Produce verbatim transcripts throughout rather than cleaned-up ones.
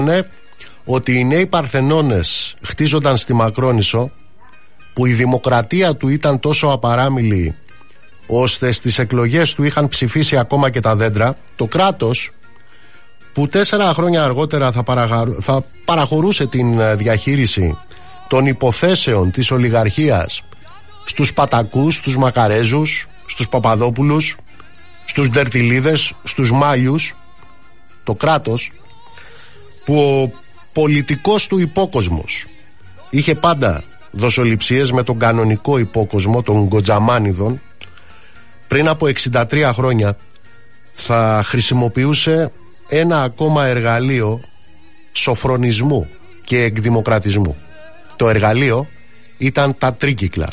ότι οι νέοι Παρθενώνες χτίζονταν στη Μακρόνησο, που η δημοκρατία του ήταν τόσο απαράμιλη ώστε στις εκλογές του είχαν ψηφίσει ακόμα και τα δέντρα, το κράτος που τέσσερα χρόνια αργότερα θα, παραγαρου... θα παραχωρούσε την διαχείριση των υποθέσεων της ολιγαρχίας στους Πατακούς, στους Μακαρέζους, στους Παπαδόπουλους, στους Ντερτιλίδες, στους Μάλιους, το κράτος που ο πολιτικός του υπόκοσμος είχε πάντα δοσοληψίες με τον κανονικό υπόκοσμο των Γκοτζαμάνιδων, πριν από εξήντα τρία χρόνια θα χρησιμοποιούσε ένα ακόμα εργαλείο σοφρονισμού και εκδημοκρατισμού. Το εργαλείο ήταν τα τρίκυκλα.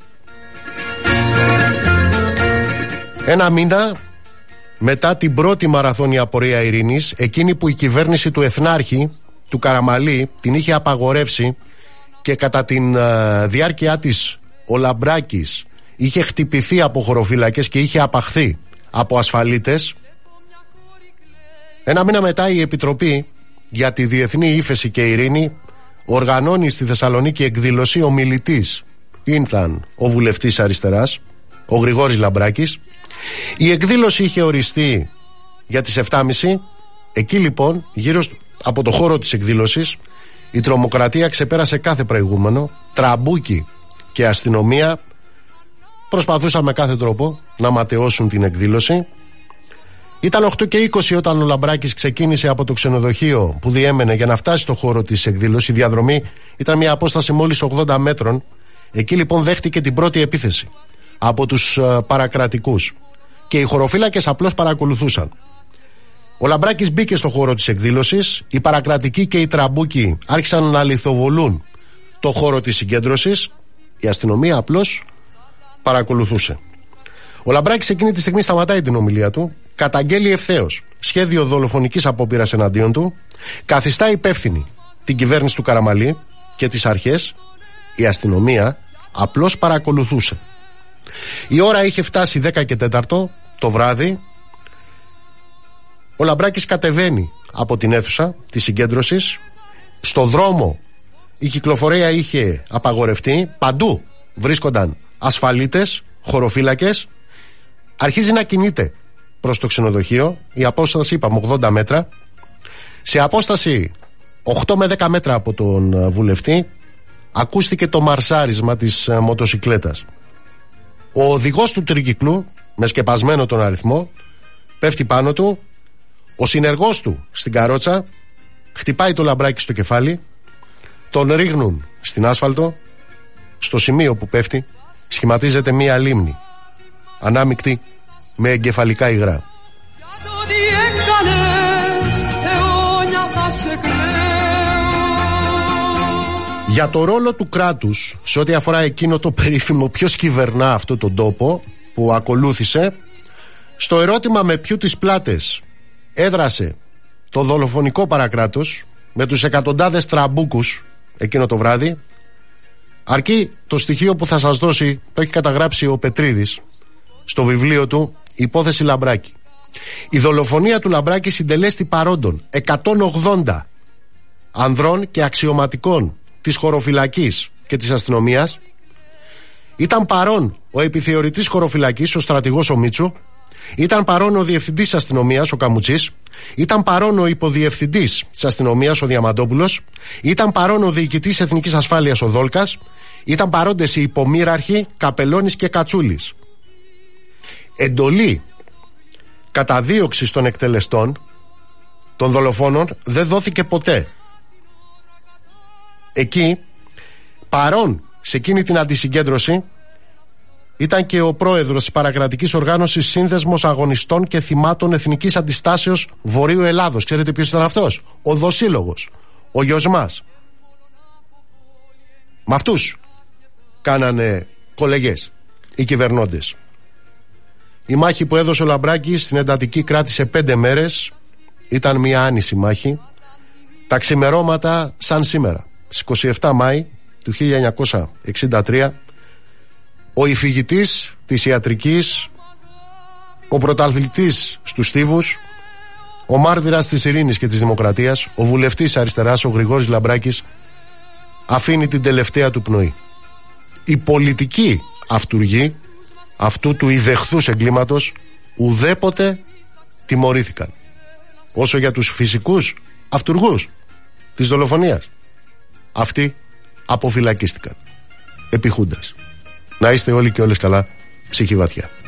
Ένα μήνα μετά την πρώτη μαραθώνια πορεία ειρήνης, εκείνη που η κυβέρνηση του Εθνάρχη, του Καραμαλή, την είχε απαγορεύσει και κατά την uh, διάρκεια της ο Λαμπράκης είχε χτυπηθεί από χωροφύλακες και είχε απαχθεί από ασφαλίτες, ένα μήνα μετά η Επιτροπή για τη Διεθνή Ύφεση και Ειρήνη οργανώνει στη Θεσσαλονίκη εκδήλωση. Ο μιλητής ήταν ο βουλευτής αριστεράς, ο Γρηγόρης Λαμπράκης. Η εκδήλωση είχε οριστεί για τις επτά και μισή. Εκεί λοιπόν, γύρω από το χώρο της εκδήλωσης, η τρομοκρατία ξεπέρασε κάθε προηγούμενο. Τραμπούκι και αστυνομία προσπαθούσαν με κάθε τρόπο να ματαιώσουν την εκδήλωση. Ήταν οκτώ και είκοσι όταν ο Λαμπράκης ξεκίνησε από το ξενοδοχείο που διέμενε για να φτάσει στο χώρο της εκδήλωσης. Η διαδρομή ήταν μια απόσταση μόλις ογδόντα μέτρων. Εκεί λοιπόν δέχτηκε την πρώτη επίθεση από τους uh, παρακρατικούς και οι χωροφύλακες απλώς παρακολουθούσαν. Ο Λαμπράκης μπήκε στο χώρο της εκδήλωσης. Οι παρακρατικοί και οι τραμπούκοι άρχισαν να λιθοβολούν το χώρο της συγκέντρωσης. Η αστυνομία απλώς παρακολουθούσε. Ο Λαμπράκης εκείνη τη στιγμή σταματάει την ομιλία του, καταγγέλει ευθέως σχέδιο δολοφονικής απόπειρας εναντίον του, καθιστά υπεύθυνη την κυβέρνηση του Καραμαλή και τις αρχές. Η αστυνομία απλώς παρακολουθούσε. Η ώρα είχε φτάσει δέκα και τέσσερα το βράδυ. Ο Λαμπράκης κατεβαίνει από την αίθουσα της συγκέντρωσης. Στο δρόμο η κυκλοφορία είχε απαγορευτεί. Παντού βρίσκονταν ασφαλίτες, χωροφύλακες. Αρχίζει να κινείται προς το ξενοδοχείο. Η απόσταση είπαμε ογδόντα μέτρα. Σε απόσταση οκτώ με δέκα μέτρα από τον βουλευτή ακούστηκε το μαρσάρισμα της μοτοσικλέτας. Ο οδηγός του τρικυκλού, με σκεπασμένο τον αριθμό, πέφτει πάνω του. Ο συνεργός του στην καρότσα χτυπάει το Λαμπράκι στο κεφάλι. Τον ρίχνουν στην άσφαλτο. Στο σημείο που πέφτει σχηματίζεται μία λίμνη ανάμεικτη με εγκεφαλικά υγρά. Για το ρόλο του κράτους σε ό,τι αφορά εκείνο το περίφημο ποιος κυβερνά αυτό τον τόπο που ακολούθησε, στο ερώτημα με ποιου τις πλάτες έδρασε το δολοφονικό παρακράτος με τους εκατοντάδες τραμπούκους εκείνο το βράδυ, αρκεί το στοιχείο που θα σας δώσει, το έχει καταγράψει ο Πετρίδης στο βιβλίο του «Υπόθεση Λαμπράκη». Η δολοφονία του Λαμπράκη συντελέστη παρόντων εκατόν ογδόντα ανδρών και αξιωματικών της χωροφυλακής και της αστυνομίας. Ήταν παρόν ο επιθεωρητής χωροφυλακής, ο στρατηγός ο Μίτσου. Ήταν παρόν ο διευθυντής της αστυνομίας, ο Καμουτσής. Ήταν παρόν ο υποδιευθυντής της αστυνομίας, ο Διαμαντόπουλος. Ήταν παρόν ο διοικητής εθνικής ασφάλειας, ο Δόλκας. Ήταν παρόντες οι υπομοίραρχοι Καπελώνης και Κατσούλης. Εντολή καταδίωξης των εκτελεστών των δολοφόνων δεν δόθηκε ποτέ. Εκεί, παρόν σε εκείνη την αντισυγκέντρωση, ήταν και ο πρόεδρος της παρακρατικής οργάνωσης Σύνδεσμος Αγωνιστών και Θυμάτων Εθνικής Αντιστάσεως Βορείου Ελλάδος. Ξέρετε ποιος ήταν αυτός? Ο Δοσύλλογος, ο γιος μας. Με αυτούς κάνανε κολεγές οι κυβερνώντες. Η μάχη που έδωσε ο Λαμπράκης στην εντατική κράτησε πέντε μέρες. Ήταν μια άνηση μάχη. Τα ξημερώματα σαν σήμερα, στις είκοσι επτά Μάη του χίλια εννιακόσια εξήντα τρία, ο υφηγητής της ιατρικής, ο πρωταθλητής στους στίβους, Ο μάρτυρας της ειρήνης και της δημοκρατίας, ο βουλευτής αριστεράς, ο Γρηγόρης Λαμπράκης, αφήνει την τελευταία του πνοή. Η πολιτική αυτούργοι αυτού του ιδεχθούς εγκλήματος ουδέποτε τιμωρήθηκαν. Όσο για τους φυσικούς αυτούργους της δολοφονίας, αυτοί αποφυλακίστηκαν επί χούντας. Να είστε όλοι και όλες καλά, ψυχή βαθιά.